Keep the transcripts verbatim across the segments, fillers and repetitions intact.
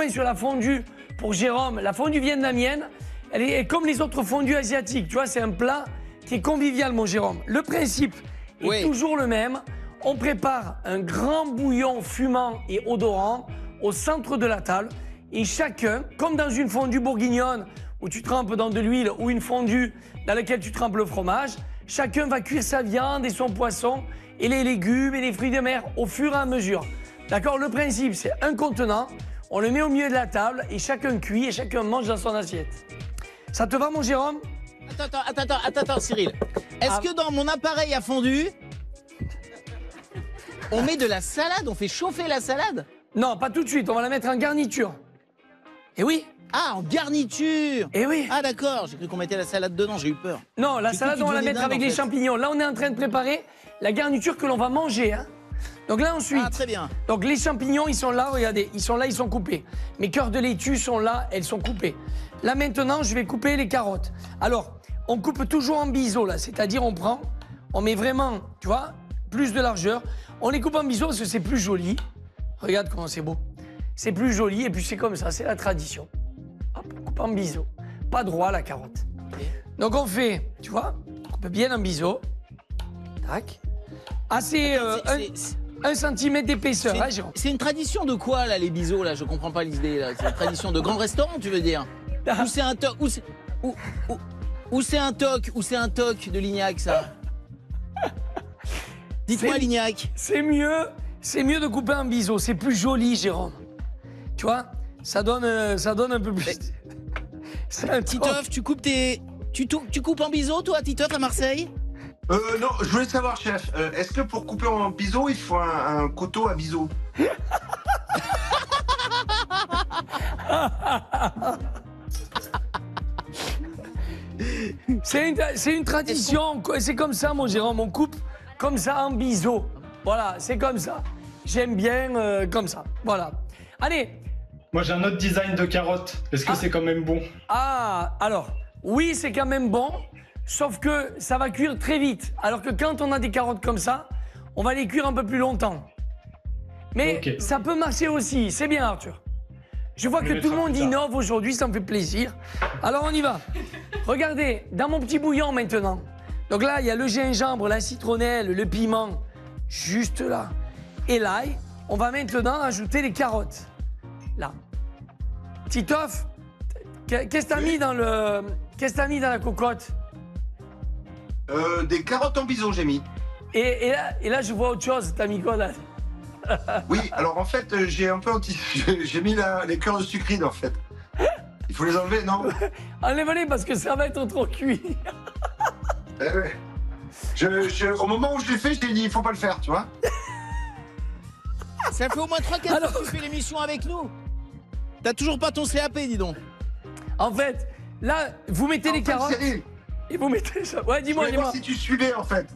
point sur la fondue pour Jérôme. La fondue vietnamienne, elle est comme les autres fondues asiatiques. Tu vois, c'est un plat qui est convivial, mon Jérôme. Le principe est oui. toujours le même. On prépare un grand bouillon fumant et odorant au centre de la table. Et chacun, comme dans une fondue bourguignonne où tu trempes dans de l'huile ou une fondue dans laquelle tu trempes le fromage, chacun va cuire sa viande et son poisson et les légumes et les fruits de mer au fur et à mesure. D'accord? Le principe, c'est un contenant, on le met au milieu de la table et chacun cuit et chacun mange dans son assiette. Ça te va, mon Jérôme? Attends, attends, attends, attends, attends, attends Cyril. Est-ce Ah. que dans mon appareil à fondu, on met de la salade, on fait chauffer la salade? Non, pas tout de suite, on va la mettre en garniture. Et oui. Ah, en garniture. Eh oui. Ah d'accord, j'ai cru qu'on mettait la salade dedans, j'ai eu peur. Non, la J'ai salade, cru on va la qu'il mettre donnait avec d'Inde, les en fait. champignons. Là, on est en train de préparer la garniture que l'on va manger. Hein. Donc là, ensuite... Ah, très bien. Donc les champignons, ils sont là, regardez, ils sont là, ils sont coupés. Mes cœurs de laitue sont là, elles sont coupées. Là, maintenant, je vais couper les carottes. Alors, on coupe toujours en biseau, là. C'est-à-dire, on prend, on met vraiment, tu vois, plus de largeur. On les coupe en biseau parce que c'est plus joli. Regarde comment c'est beau. C'est plus joli et puis c'est comme ça, c'est la tradition. Hop, on coupe en biseau. Pas droit, la carotte. Donc on fait, tu vois, on coupe bien en biseau. Tac. Assez, euh, C'est- un, c'est- un centimètre d'épaisseur, C'est hein, Jérôme. c'est une tradition de quoi, là, les biseaux, là? Je comprends pas l'idée, là. C'est une tradition de grand restaurant, tu veux dire? Ou c'est un toc, ou c'est ou, ou- ou c'est un toc, ou c'est un toc de Lignac, ça? Dites-moi, C'est- Lignac. C'est mieux, c'est mieux de couper en biseau, c'est plus joli, Jérôme. Tu vois, ça donne, euh, ça donne un peu plus. C'est un toc. Titoff, tu coupes tes... Tu, tou- tu coupes en biseau, toi, Titoff, à Marseille? Euh, non, je voulais savoir, chef, euh, est-ce que pour couper en biseau, il faut un, un couteau à biseau? C'est une, c'est une tradition, c'est comme ça, mon Jérôme, on coupe comme ça en biseau. Voilà, c'est comme ça. J'aime bien euh, comme ça. Voilà. Allez. Moi, j'ai un autre design de carotte. Est-ce que Ah. c'est quand même bon? Ah, alors, oui, c'est quand même bon, sauf que ça va cuire très vite. Alors que quand on a des carottes comme ça, on va les cuire un peu plus longtemps. Mais Ok. ça peut marcher aussi, c'est bien, Arthur. Je vois On que les tout le mettra monde plus tard. innove aujourd'hui, ça me fait plaisir. Alors on y va. Regardez, dans mon petit bouillon maintenant. Donc là, il y a le gingembre, la citronnelle, le piment, juste là. Et l'ail, on va maintenant ajouter les carottes. Là. Titoff, qu'est-ce que t'as mis dans le... Qu'est-ce que t'as mis dans la cocotte? Euh, des carottes en biseau, j'ai mis. et, et, là, et là, je vois autre chose. T'as mis quoi là? Oui, alors en fait, euh, j'ai un peu anti... j'ai mis la- les cœurs de sucride, en fait. Il faut les enlever, non? Enlève-les parce que ça va être trop cuit. Eh ouais. Je- je- au moment où je l'ai fait, je t'ai dit, il faut pas le faire, tu vois? Ça fait au moins trois quatre Alors- fois que tu fais l'émission avec nous. T'as toujours pas ton C A P, dis donc. En fait, là, vous mettez les En fait, carottes Cyril, et vous mettez ça. Ouais, je dis-moi, voulais dis-moi. voir si tu suivais, en fait.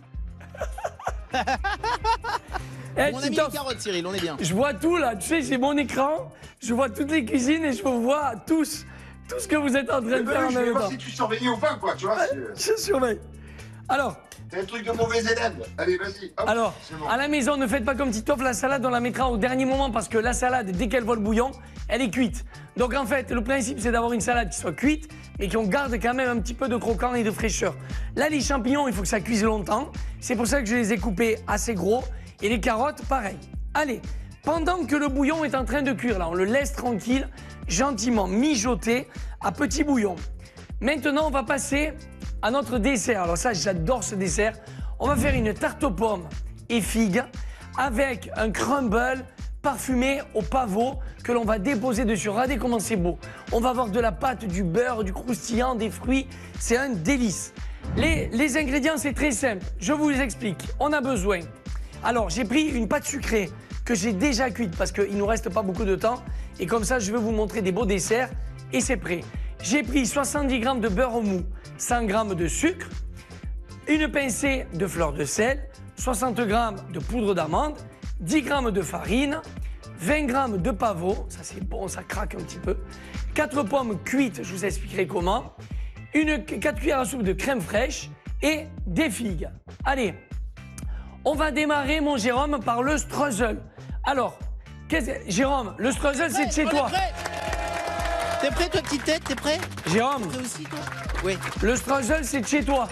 Eh, On a mis les Titoff, carottes, Cyril, on est bien. je vois tout là, tu sais, c'est mon écran, je vois toutes les cuisines et je vois tous, tout ce que vous êtes en train Eh de ben, faire en je voulais même voir temps. si tu surveillais ou pas, quoi, tu vois? c'est- Je surveille. Alors, C'est un truc de mauvais élève. Allez, vas-y. hop, alors, c'est bon. à la maison, ne faites pas comme Titoff, la salade, on la mettra au dernier moment parce que la salade, dès qu'elle voit le bouillon, elle est cuite. Donc en fait, le principe, c'est d'avoir une salade qui soit cuite, mais qu'on garde quand même un petit peu de croquant et de fraîcheur. Là, les champignons, il faut que ça cuise longtemps. C'est pour ça que je les ai coupés assez gros. Et les carottes, pareil. Allez, pendant que le bouillon est en train de cuire, là, on le laisse tranquille, gentiment mijoter à petit bouillon. Maintenant, on va passer à notre dessert. Alors ça, j'adore ce dessert. On va faire une tarte aux pommes et figues avec un crumble parfumé au pavot que l'on va déposer dessus. Regardez comment c'est beau. On va avoir de la pâte, du beurre, du croustillant, des fruits. C'est un délice. Les, les ingrédients, c'est très simple. Je vous les explique. On a besoin. Alors, j'ai pris une pâte sucrée que j'ai déjà cuite parce qu'il ne nous reste pas beaucoup de temps. Et comme ça, je vais vous montrer des beaux desserts. Et c'est prêt. J'ai pris soixante-dix grammes de beurre mou, cent grammes de sucre, une pincée de fleur de sel, soixante grammes de poudre d'amande, dix grammes de farine, vingt grammes de pavot, ça c'est bon, ça craque un petit peu, quatre pommes cuites, je vous expliquerai comment, une, quatre cuillères à soupe de crème fraîche et des figues. Allez, on va démarrer, mon Jérôme, par le streusel. Alors, qu'est-ce- Jérôme, le streusel, c'est de chez On est toi. prêt. T'es prêt, toi, petite tête? T'es prêt? Jérôme, T'es aussi, toi? Oui. le streusel, c'est de chez toi.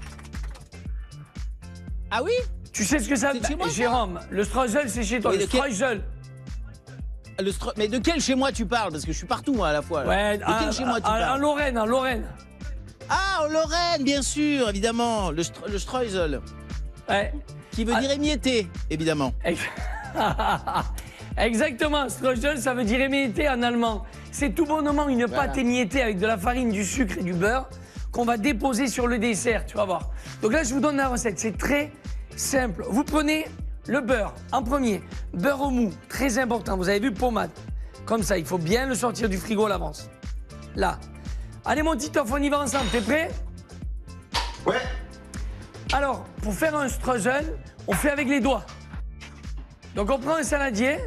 Ah oui? Tu sais ce que ça veut C'est de chez moi, ça Jérôme, le streusel, c'est chez toi. Oui, le de quel- streusel. Le stro- Mais de quel chez moi tu parles? Parce que je suis partout, moi, à la fois. là. Ouais, de à- quel chez moi tu à- parles? En Lorraine, en Lorraine. Ah, en Lorraine, bien sûr, évidemment. Le, stro- le streusel. Ouais. Qui veut Ah. dire émietté, évidemment. Ex- Exactement, streusel, ça veut dire émietté en allemand. C'est tout bonnement une Voilà. pâte émiettée avec de la farine, du sucre et du beurre qu'on va déposer sur le dessert, tu vas voir. Donc là, je vous donne la recette, c'est très simple. Vous prenez le beurre en premier, beurre au mou, très important, vous avez vu, pommade. Comme ça, il faut bien le sortir du frigo à l'avance. Là. Allez mon Titoff, on y va ensemble, t'es prêt? Ouais. Alors, pour faire un streusel, on fait avec les doigts. Donc on prend un saladier.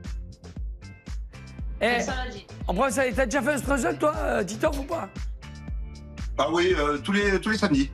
Et on prend un saladier. T'as déjà fait un streusel, toi, euh, Titoff, ou pas? Ah oui, euh, tous les tous les samedis.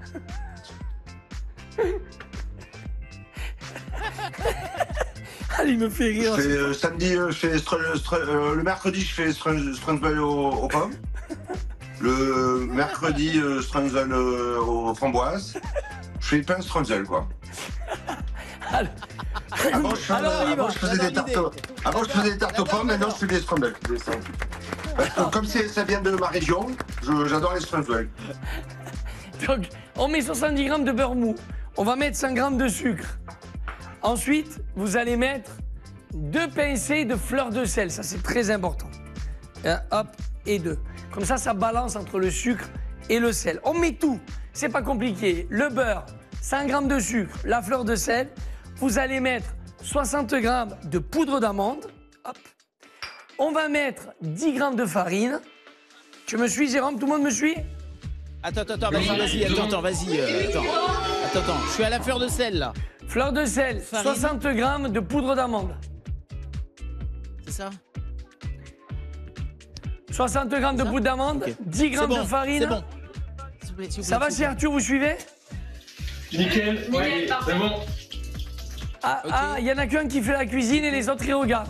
Ah, il me fait Je rire. fais, euh, samedi, euh, je fais str- str- euh, le mercredi, je fais str- strunzel aux, aux pommes. Le mercredi, euh, strunzel euh, aux framboises. Je fais plein de strunzel, quoi. Alors, Avant, je faisais, Alors, on y avant, va. je faisais des tartes, J'adore aux- avant, je faisais des tartes aux pommes, maintenant, je fais des strunzel. Parce que comme c'est- ça vient de ma région, je- j'adore les strunzel. donc, on met soixante-dix grammes de beurre mou. On va mettre cent grammes de sucre. Ensuite, vous allez mettre deux pincées de fleur de sel. Ça, c'est très important. Un, hop, et deux. Comme ça, ça balance entre le sucre et le sel. On met tout. C'est pas compliqué. Le beurre, cent grammes de sucre, la fleur de sel. Vous allez mettre soixante grammes de poudre d'amande. Hop. On va mettre dix grammes de farine. Tu me suis, Jérôme? Tout le monde me suit? Attends, attends, attends, vas-y, vas-y, attends, attends, vas-y. euh, attends. attends, attends, je suis à la fleur de sel, là. Fleur de sel, Farine. soixante grammes de poudre d'amande. C'est ça? soixante grammes de Ça poudre d'amande, Ok. dix C'est grammes bon, de farine. C'est bon. S'il vous plaît, s'il vous Ça plaît, va, s'il chez vous Arthur, vous suivez? Nickel. Oui, c'est bon. Ah, Ok. ah, il y en a qu'un qui fait la cuisine et les autres, ils regardent.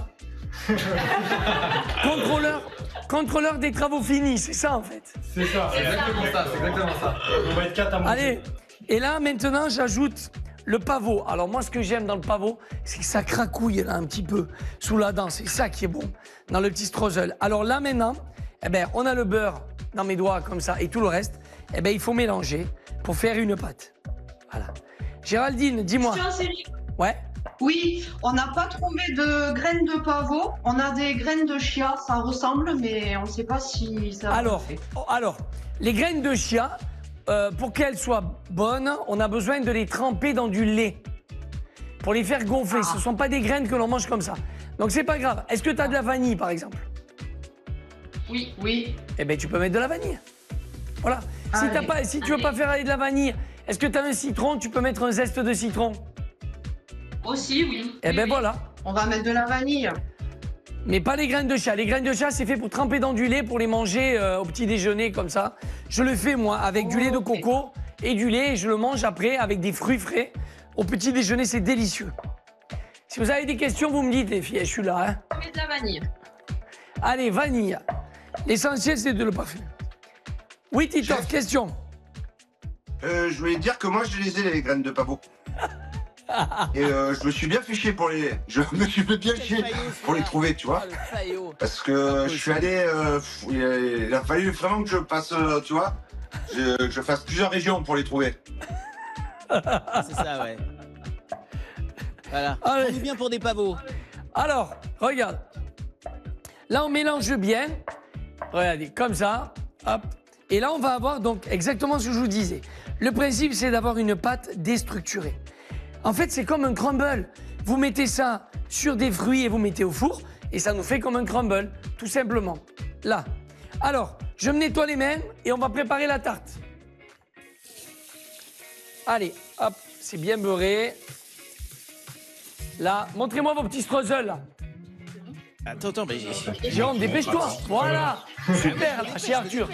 contrôleur, contrôleur des travaux finis, c'est ça en fait. C'est ça. C'est exactement ça. C'est exactement ça. On va être quatre à monter. Allez, et là maintenant, j'ajoute le pavot. Alors moi, ce que j'aime dans le pavot, c'est que ça cracouille là un petit peu sous la dent. C'est ça qui est bon dans le petit streusel. Alors là maintenant, eh ben, on a le beurre dans mes doigts comme ça et tout le reste. Eh ben, il faut mélanger pour faire une pâte. Voilà. Géraldine, dis-moi. Tiens, Céline. Ouais. Oui, on n'a pas trouvé de graines de pavot. On a des graines de chia, ça ressemble, mais on ne sait pas si ça. Alors, oh, alors, les graines de chia, euh, pour qu'elles soient bonnes, on a besoin de les tremper dans du lait pour les faire gonfler. Ce ne sont pas des graines que l'on mange comme ça. Donc c'est pas grave. Est-ce que tu as de la vanille par exemple? Oui, oui. Eh bien, tu peux mettre de la vanille. Voilà. Si, Allez. t'as pas, si tu veux pas faire avec de la vanille, est-ce que tu as un citron? Tu peux mettre un zeste de citron. Aussi, oui. Eh Oui, bien oui. voilà. On va mettre de la vanille. Mais pas les graines de chia. Les graines de chia, c'est fait pour tremper dans du lait, pour les manger euh, au petit déjeuner comme ça. Je le fais moi avec du lait de Ok. coco et du lait et je le mange après avec des fruits frais. Au petit déjeuner, c'est délicieux. Si vous avez des questions, vous me dites les filles, je suis là. Hein. On met de la vanille. Allez, vanille. L'essentiel, c'est de le parfumer. Oui, Titoff, Chef. question. Euh, je voulais dire que moi, je les ai, les graines de pavot. Et euh, je me suis bien fait chier pour les. Je me suis fait bien chier pour les trouver, tu vois. Ah, le faillot. Parce que je suis allé. euh, pff, il, a, il a fallu vraiment que je passe, euh, tu vois, je- que je fasse plusieurs régions pour les trouver. C'est ça, ouais. Voilà. Ah, ouais. On est bien pour des pavots. Alors, regarde. Là, on mélange bien. Regardez, comme ça. Hop. Et là, on va avoir donc exactement ce que je vous disais. Le principe, c'est d'avoir une pâte déstructurée. En fait, c'est comme un crumble. Vous mettez ça sur des fruits et vous mettez au four. Et ça nous fait comme un crumble, tout simplement. Là. Alors, je me nettoie les mains et on va préparer la tarte. Allez, hop, c'est bien beurré. Là, montrez-moi vos petits streusels, là. Attends, attends, mais j'ai. Jérôme, dépêche-toi. Voilà. Super, là, chez Arthur.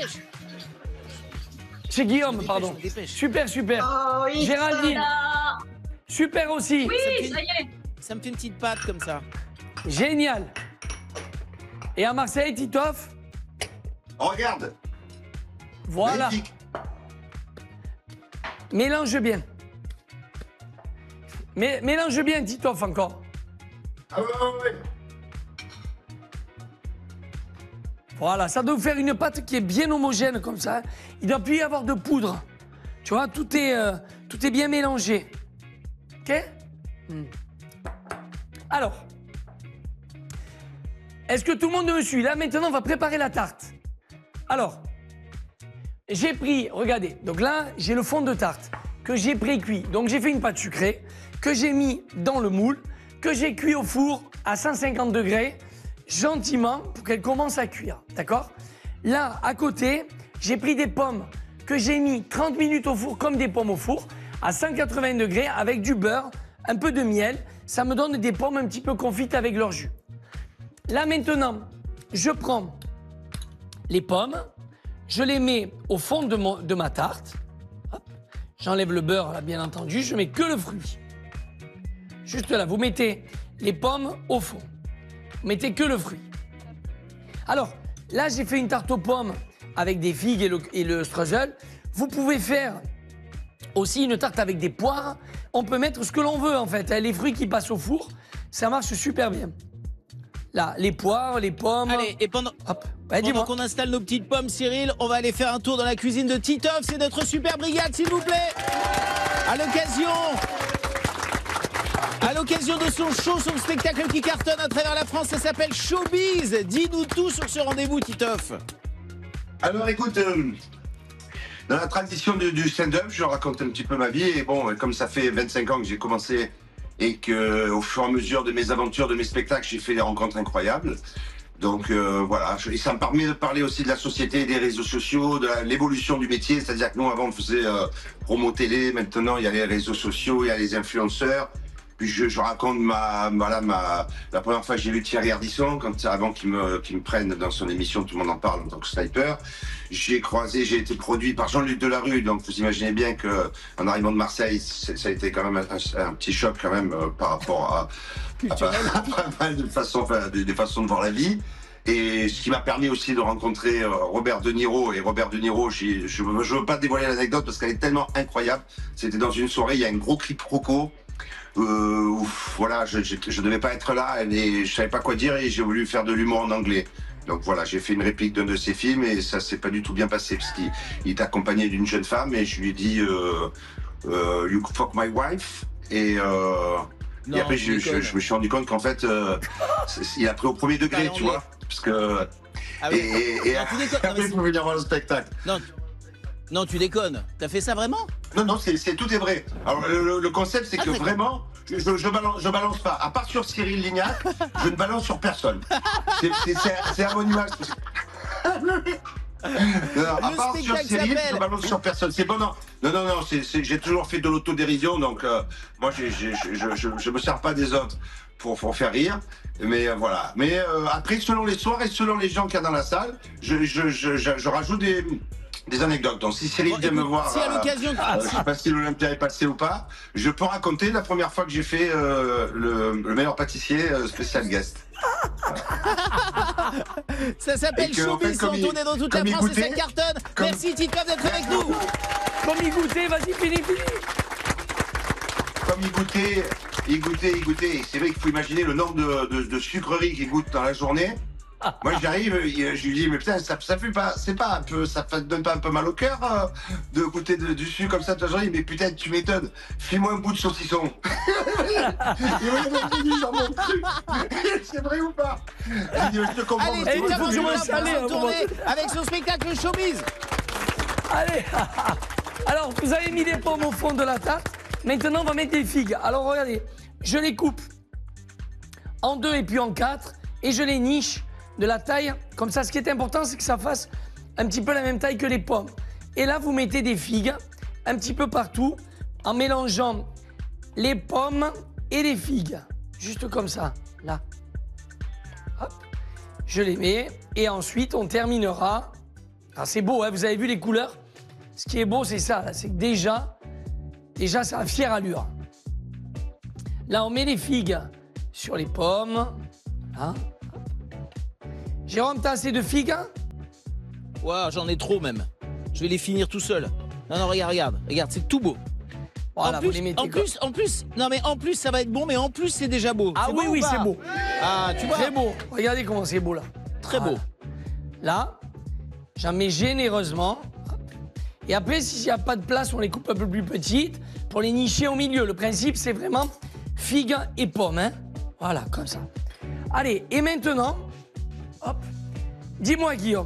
Chez Guillaume, pardon. je me dépêche. Super, super. Oh oui. Géraldine. tada. Super aussi. Oui, ça y est. Ça me fait une petite pâte comme ça. Génial. Et à Marseille, Titoff? Regarde. Voilà. Magnifique. Mélange bien. Mais, mélange bien, Titoff, encore. Ah ouais, ouais, ouais. Voilà, ça doit vous faire une pâte qui est bien homogène comme ça. Il ne doit plus y avoir de poudre. Tu vois, tout est, euh, tout est bien mélangé. Ok? hmm. Alors, est-ce que tout le monde me suit? Là, maintenant, on va préparer la tarte. Alors, j'ai pris, regardez, donc là, j'ai le fond de tarte que j'ai pré-cuit. Donc, j'ai fait une pâte sucrée que j'ai mis dans le moule, que j'ai cuit au four à cent cinquante degrés, gentiment, pour qu'elle commence à cuire, d'accord? Là, à côté, j'ai pris des pommes que j'ai mis trente minutes au four, comme des pommes au four, à cent quatre-vingts degrés, avec du beurre, un peu de miel. Ça me donne des pommes un petit peu confites avec leur jus. Là, maintenant, je prends les pommes, je les mets au fond de, mon, de ma tarte. J'enlève le beurre, là, bien entendu, je mets que le fruit. Juste là, vous mettez les pommes au fond. Vous mettez que le fruit. Alors, là, j'ai fait une tarte aux pommes avec des figues et le, et le streusel. Vous pouvez faire aussi une tarte avec des poires. On peut mettre ce que l'on veut, en fait. Les fruits qui passent au four, ça marche super bien. Là, les poires, les pommes. Allez, et pendant, Hop. Ouais, pendant qu'on installe nos petites pommes, Cyril, on va aller faire un tour dans la cuisine de Titoff. C'est notre super brigade, s'il vous plaît. À l'occasion... À l'occasion de son show, son spectacle qui cartonne à travers la France, ça s'appelle Showbiz. Dis-nous tout sur ce rendez-vous, Titoff. Alors écoute, euh, dans la tradition du, du stand-up, je raconte un petit peu ma vie. Et bon, comme ça fait vingt-cinq ans que j'ai commencé et qu'au fur et à mesure de mes aventures, de mes spectacles, j'ai fait des rencontres incroyables. Donc euh, voilà, et ça me permet de parler aussi de la société, des réseaux sociaux, de l'évolution du métier. C'est-à-dire que nous, avant, on faisait euh, promo télé. Maintenant, il y a les réseaux sociaux, il y a les influenceurs. Puis je, je raconte ma, voilà, ma, la première fois que j'ai vu Thierry Ardisson, quand, avant qu'il me, qu'il me prenne dans son émission, tout le monde en parle en tant que sniper. J'ai croisé, j'ai été produit par Jean-Luc Delarue, donc vous imaginez bien que en arrivant de Marseille, ça a été quand même un, un, un petit choc quand même euh, par rapport à, à, à, pas mal de façons, enfin, des, des façons de voir la vie. Et ce qui m'a permis aussi de rencontrer euh, Robert De Niro. Et Robert De Niro, je ne veux pas dévoiler l'anecdote parce qu'elle est tellement incroyable. C'était dans une soirée, il y a un gros quiproquo. Euh, ouf, voilà, je, je, je devais pas être là et je savais pas quoi dire et j'ai voulu faire de l'humour en anglais. Donc voilà, j'ai fait une réplique d'un de ses films et ça s'est pas du tout bien passé parce qu'il il est accompagné d'une jeune femme et je lui ai dit euh, euh, You fuck my wife et, euh, non, et après je, je, je me suis rendu compte qu'en fait euh, il a pris au premier degré, tu vois, parce que ah oui. et, et, et non, tu après il faut venir voir le spectacle. Non, non, tu déconnes. T'as fait ça vraiment? Non, non, c'est, c'est, tout est vrai. Alors, le, le concept, c'est ah, que vraiment, je, je, je, balance, je balance pas. À part sur Cyril Lignac, je ne balance sur personne. C'est, c'est, c'est, c'est à mon image. Non, non, à part sur Cyril, je balance sur personne. C'est bon, non. Non, non, non, c'est, c'est, j'ai toujours fait de l'autodérision, donc euh, moi, j'ai, j'ai, je, je, je me sers pas des autres pour, pour faire rire. Mais euh, voilà. Mais euh, après, selon les soirs et selon les gens qu'il y a dans la salle, je, je, je, je, je rajoute des... des anecdotes. Donc si Cyril bon, vient écoute, me voir, si à l'occasion, euh, euh, je sais pas si l'Olympia est passé ou pas, je peux raconter la première fois que j'ai fait euh, le, le meilleur pâtissier euh, spécial guest. Ça s'appelle Showbiz, on tourne dans toute la France et ça cartonne. Comme... Merci Titoff d'être avec nous. Comme il goûtait, vas-y, fini, fini. Comme il goûtait, il goûtait, il goûtait. C'est vrai qu'il faut imaginer le nombre de, de, de sucreries qu'il goûte dans la journée. Moi j'arrive, je lui dis mais putain ça, ça fait pas, c'est pas un peu, ça te donne pas un peu mal au cœur euh, de goûter de, du sucre comme ça toute la journée. Mais putain tu m'étonnes, fais-moi un bout de saucisson. C'est vrai ou pas? Dit, je te comprends. Allez, tu vas tourner avec son spectacle Showbiz. Allez, alors vous avez mis des pommes au fond de la tarte. Maintenant on va mettre des figues. Alors regardez, je les coupe en deux et puis en quatre et je les niche de la taille, comme ça, ce qui est important, c'est que ça fasse un petit peu la même taille que les pommes. Et là, vous mettez des figues un petit peu partout, en mélangeant les pommes et les figues. Juste comme ça, là. Hop. Je les mets, et ensuite, on terminera. Alors, c'est beau, hein, vous avez vu les couleurs? Ce qui est beau, c'est ça, c'est que déjà, déjà, ça a fière allure. Là, on met les figues sur les pommes. Hein. Jérôme, t'as assez de figues? Ouais, j'en ai trop même. Je vais les finir tout seul. Non, non, regarde, regarde, regarde, c'est tout beau. Voilà, en vous plus, les mettez en quoi. plus, en plus, non mais en plus ça va être bon, mais en plus c'est déjà beau. Ah C'est oui, beau ou oui, pas c'est beau. Ah, tu vois. Très beau. Regardez comment c'est beau là. Très Voilà. beau. Là, j'en mets généreusement. Et après, s'il n'y a pas de place, on les coupe un peu plus petites pour les nicher au milieu. Le principe, c'est vraiment figues et pommes. Hein. Voilà, comme ça. Allez, et maintenant, hop, dis-moi Guillaume.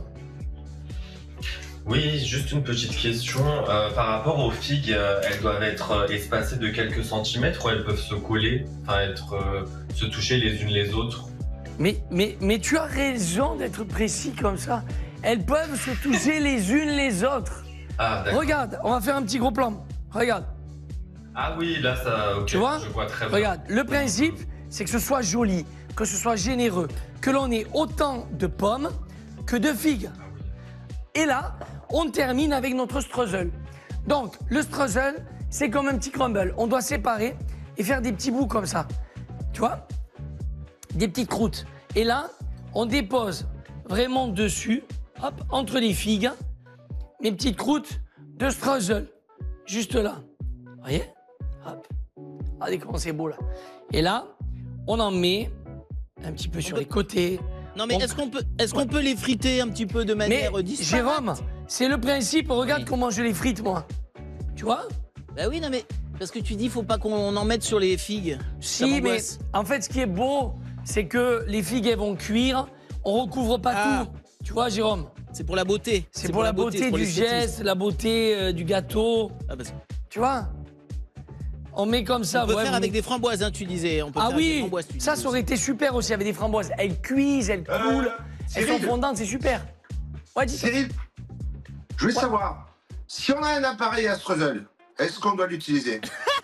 Oui, juste une petite question. Euh, par rapport aux figues, euh, elles doivent être euh, espacées de quelques centimètres ou elles peuvent se coller, enfin être, euh, se toucher les unes les autres? Mais, mais, mais tu as raison d'être précis comme ça. Elles peuvent se toucher les unes les autres. Ah, d'accord. Regarde, on va faire un petit gros plan. Regarde, Ah oui, là, ça, ok, tu vois je vois très bien. Regarde, le principe, c'est que ce soit joli, que ce soit généreux, que l'on ait autant de pommes que de figues. Et là, on termine avec notre streusel. Donc, le streusel, c'est comme un petit crumble. On doit séparer et faire des petits bouts comme ça. Tu vois? Des petites croûtes. Et là, on dépose vraiment dessus, hop, entre les figues, mes petites croûtes de streusel. Juste là. Vous voyez? Hop. Regardez comment c'est beau là. Et là, on en met un petit peu sur peut- les côtés. Non mais On- est-ce qu'on peut, est-ce qu'on peut les friter un petit peu de Mais manière disparate? Jérôme, c'est le principe. Regarde Oui. comment je les frite moi. Tu vois? Bah oui, non mais parce que tu dis faut pas qu'on en mette sur les figues. Ça Si, mais m'angoisse. en fait, ce qui est beau, c'est que les figues elles vont cuire. On recouvre pas Ah. tout. Tu vois, Jérôme? C'est pour la beauté. C'est pour, la beauté, c'est pour du l'esthétisme. geste, la beauté euh, du gâteau. Ah, parce- Tu vois? On met comme ça. on peut ouais, faire vous avec mettez- des framboises, hein, tu disais. On peut Ah faire avec des oui, framboises, tu ça, disais ça aurait aussi. été super aussi avec des framboises. Elles cuisent, elles Euh, coulent, elles sont Cyril. fondantes, c'est super. Ouais, dis Cyril, je voulais Ouais. savoir, si on a un appareil à streusel, est-ce qu'on doit l'utiliser?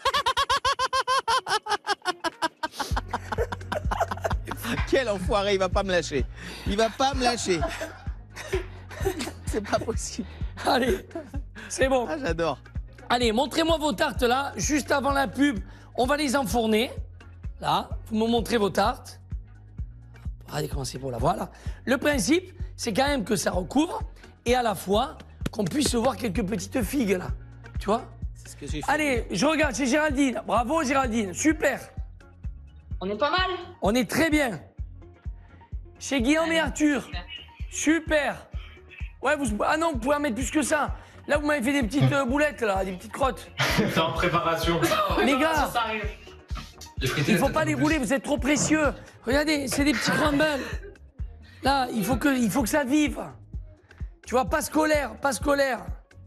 Quel enfoiré, il va pas me lâcher. Il va pas me lâcher. C'est pas possible. Allez, c'est bon. Ah, j'adore. Allez, montrez-moi vos tartes là, juste avant la pub. On va les enfourner. Là, vous me montrez vos tartes. Regardez comment c'est beau là, voilà. Le principe, c'est quand même que ça recouvre et à la fois qu'on puisse voir quelques petites figues là. Tu vois? C'est ce que j'ai fait. Allez, je regarde chez Géraldine. Bravo Géraldine, super. On est pas mal. On est très bien. Chez Guillaume et Arthur. Super. Ouais, vous... Ah non, vous pouvez en mettre plus que ça. Là, vous m'avez fait des petites euh, boulettes, là, des petites crottes. C'est en préparation. Les gars, il faut pas les rouler, vous êtes trop précieux. Regardez, c'est des petits crumbles. Là, il faut, que, il faut que ça vive. Tu vois, pas scolaire, pas scolaire.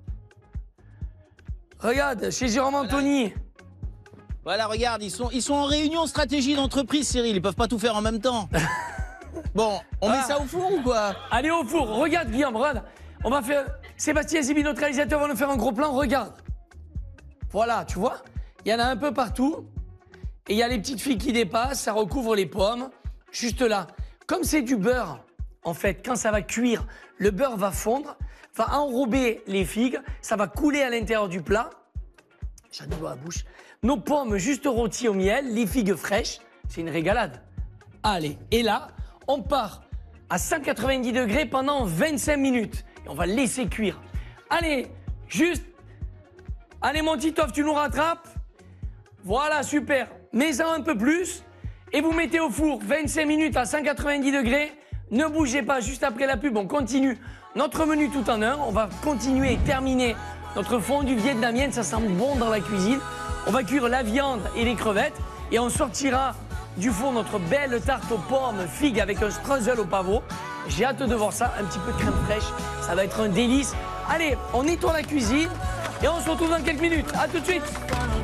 Regarde, chez Jérôme Anthony. Voilà, regarde, ils sont, ils sont en réunion stratégie d'entreprise, Cyril. Ils peuvent pas tout faire en même temps. Bon, on met Ah. ça au four ou quoi? Allez au four, regarde Guillaume, regarde. On va faire. Sébastien Zibi, notre réalisateur, va nous faire un gros plan, regarde. Voilà, tu vois? Il y en a un peu partout. Et il y a les petites filles qui dépassent, ça recouvre les pommes, juste là. Comme c'est du beurre, en fait, quand ça va cuire, le beurre va fondre, va enrober les figues, ça va couler à l'intérieur du plat. J'en ai dans la bouche. Nos pommes juste rôties au miel, les figues fraîches, c'est une régalade. Allez, et là, on part à cent quatre-vingt-dix degrés pendant vingt-cinq minutes. Et on va laisser cuire. Allez, juste. Allez, mon Titoff, tu nous rattrapes. Voilà, super. Mets-en un peu plus. Et vous mettez au four vingt-cinq minutes à cent quatre-vingt-dix degrés. Ne bougez pas, juste après la pub, on continue notre menu tout en un. On va continuer et terminer notre fondu vietnamien. Ça sent bon dans la cuisine. On va cuire la viande et les crevettes. Et on sortira du four notre belle tarte aux pommes figues avec un streusel au pavot. J'ai hâte de voir ça, un petit peu de crème fraîche. Ça va être un délice. Allez, on nettoie la cuisine et on se retrouve dans quelques minutes. À tout de suite.